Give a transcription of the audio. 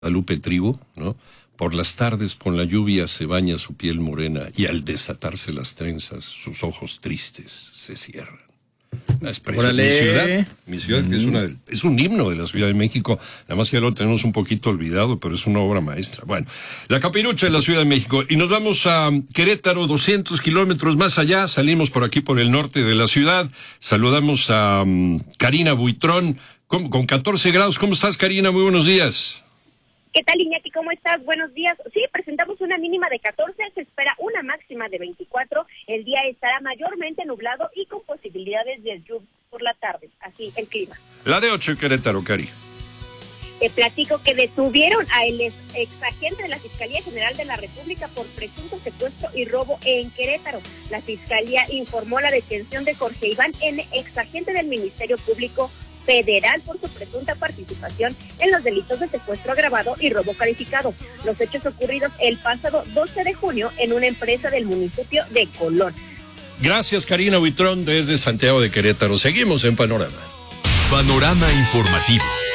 Guadalupe Trigo, ¿no? Por las tardes con la lluvia se baña su piel morena y al desatarse las trenzas sus ojos tristes se cierran. Una expresión. Mi ciudad que es un himno de la Ciudad de México, nada más que ya lo tenemos un poquito olvidado, pero es una obra maestra. Bueno, la Capirucha de la Ciudad de México, y nos vamos a Querétaro, 200 kilómetros más allá, salimos por aquí por el norte de la ciudad, saludamos a Karina Buitrón, con 14 grados. ¿Cómo estás, Karina? Muy buenos días. ¿Qué tal, Iñaki? ¿Cómo estás? Buenos días. Sí, presentamos una mínima de 14, se espera una máxima de 24. El día estará mayormente nublado y con posibilidades de lluvia por la tarde. Así el clima. La de 8 en Querétaro, Cari. Te platico que detuvieron a el ex agente de la Fiscalía General de la República por presunto secuestro y robo en Querétaro. La Fiscalía informó la detención de Jorge Iván N., ex agente del Ministerio Público Federal, por su presunta participación en los delitos de secuestro agravado y robo calificado. Los hechos ocurridos el pasado 12 de junio en una empresa del municipio de Colón. Gracias, Karina Buitrón, desde Santiago de Querétaro. Seguimos en Panorama. Panorama informativo.